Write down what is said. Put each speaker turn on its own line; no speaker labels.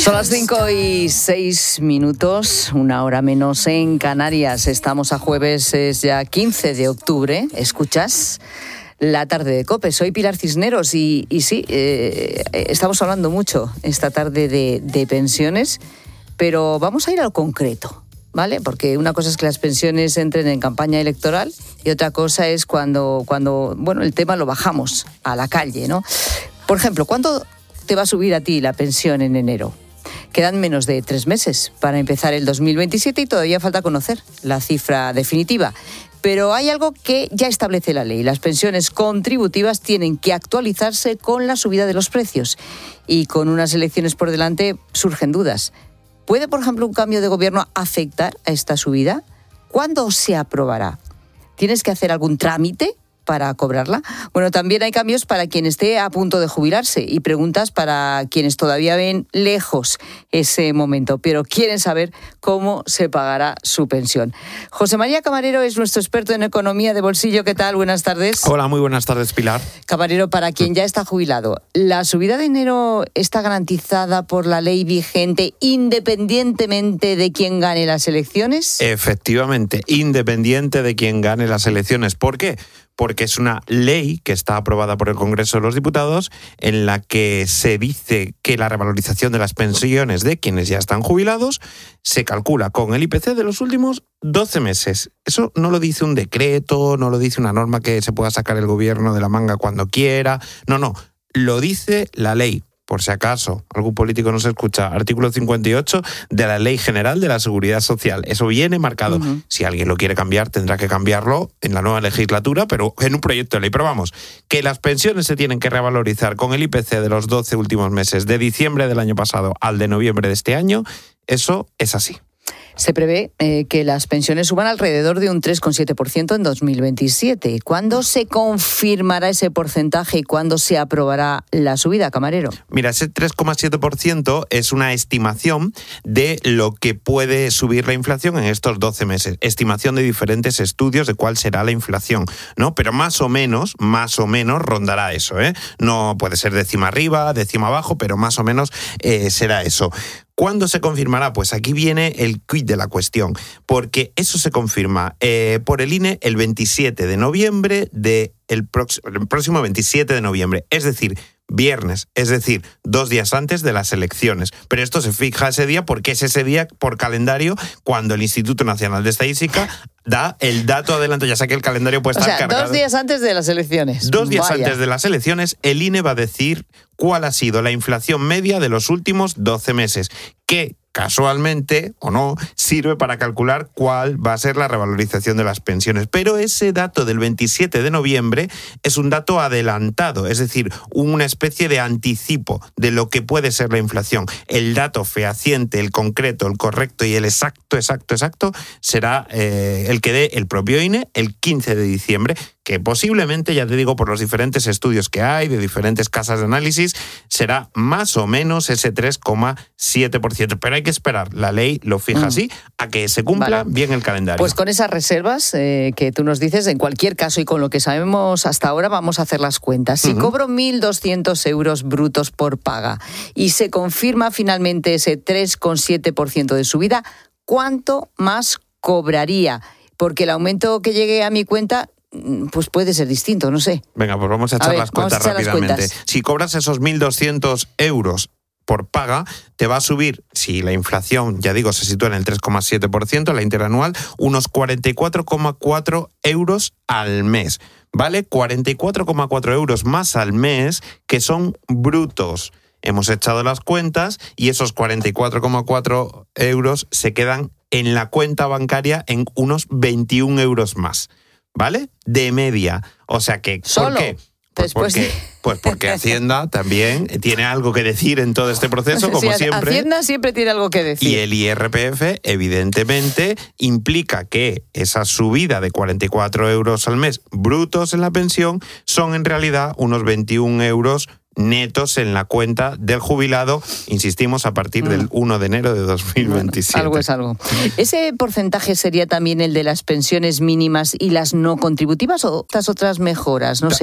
Son las 5:06, una hora menos en Canarias. Estamos a jueves, es ya 15 de octubre. ¿Escuchas? La tarde de COPE. Soy Pilar Cisneros y sí, estamos hablando mucho esta tarde de pensiones, pero vamos a ir a lo concreto, ¿vale? Porque una cosa es que las pensiones entren en campaña electoral y otra cosa es cuando el tema lo bajamos a la calle, ¿no? Por ejemplo, ¿cuándo te va a subir a ti la pensión en enero? Quedan menos de 3 meses para empezar el 2027 y todavía falta conocer la cifra definitiva. Pero hay algo que ya establece la ley. Las pensiones contributivas tienen que actualizarse con la subida de los precios. Y con unas elecciones por delante surgen dudas. ¿Puede, por ejemplo, un cambio de gobierno afectar a esta subida? ¿Cuándo se aprobará? ¿Tienes que hacer algún trámite para cobrarla? Bueno, también hay cambios para quien esté a punto de jubilarse y preguntas para quienes todavía ven lejos ese momento, pero quieren saber cómo se pagará su pensión. José María Camarero es nuestro experto en economía de bolsillo. ¿Qué tal? Buenas tardes.
Hola, muy buenas tardes, Pilar.
Camarero, para quien ya está jubilado, ¿la subida de enero está garantizada por la ley vigente independientemente de quién gane las elecciones?
Efectivamente, independiente de quién gane las elecciones. ¿Por qué? Porque es una ley que está aprobada por el Congreso de los Diputados en la que se dice que la revalorización de las pensiones de quienes ya están jubilados se calcula con el IPC de los últimos 12 meses. Eso no lo dice un decreto, no lo dice una norma que se pueda sacar el gobierno de la manga cuando quiera. No, lo dice la ley. Por si acaso algún político no se escucha, artículo 58 de la Ley General de la Seguridad Social. Eso viene marcado. Uh-huh. Si alguien lo quiere cambiar, tendrá que cambiarlo en la nueva legislatura, pero en un proyecto de ley. Pero vamos, que las pensiones se tienen que revalorizar con el IPC de los 12 últimos meses, de diciembre del año pasado al de noviembre de este año, eso es así.
Se prevé que las pensiones suban alrededor de un 3,7% en 2027. ¿Cuándo se confirmará ese porcentaje y cuándo se aprobará la subida, Camarero?
Mira, ese 3,7% es una estimación de lo que puede subir la inflación en estos 12 meses. Estimación de diferentes estudios de cuál será la inflación, ¿no? Pero más o menos rondará eso, ¿eh? No puede ser décima arriba, décima abajo, pero más o menos será eso. ¿Cuándo se confirmará? Pues aquí viene el quid de la cuestión, porque eso se confirma por el INE el 27 de noviembre el próximo 27 de noviembre, es decir, viernes, es decir, 2 días antes de las elecciones. Pero esto se fija ese día porque es ese día por calendario cuando el Instituto Nacional de Estadística da el dato adelante. Ya sé que el calendario puede estar cargado.
2 días antes de las elecciones.
2 días antes de las elecciones, el INE va a decir cuál ha sido la inflación media de los últimos 12 meses, que casualmente o no sirve para calcular cuál va a ser la revalorización de las pensiones. Pero ese dato del 27 de noviembre es un dato adelantado, es decir, una especie de anticipo de lo que puede ser la inflación. El dato fehaciente, el concreto, el correcto y el exacto será el que dé el propio INE el 15 de diciembre, que posiblemente, ya te digo, por los diferentes estudios que hay, de diferentes casas de análisis, será más o menos ese 3,7%. Pero hay que esperar, la ley lo fija así, a que se cumpla bien el calendario.
Pues con esas reservas que tú nos dices, en cualquier caso y con lo que sabemos hasta ahora, vamos a hacer las cuentas. Si cobro 1.200 euros brutos por paga y se confirma finalmente ese 3,7% de subida, ¿cuánto más cobraría? Porque el aumento que llegue a mi cuenta pues puede ser distinto, no sé.
Venga, pues vamos a echar las cuentas rápidamente. Si cobras esos 1.200 euros por paga, te va a subir, si la inflación, ya digo, se sitúa en el 3,7%, la interanual, unos 44,4 euros al mes, ¿vale? 44,4 euros más al mes, que son brutos. Hemos echado las cuentas y esos 44,4 euros se quedan en la cuenta bancaria en unos 21 euros más, ¿vale? De media. O sea que, ¿por qué? Pues porque Hacienda también tiene algo que decir en todo este proceso, como siempre.
Hacienda siempre tiene algo que decir.
Y el IRPF, evidentemente, implica que esa subida de 44 euros al mes brutos en la pensión son en realidad unos 21 euros netos en la cuenta del jubilado, insistimos, a partir del 1 de enero de 2027.
Bueno, algo es algo. ¿Ese porcentaje sería también el de las pensiones mínimas y las no contributivas o otras mejoras? No sé.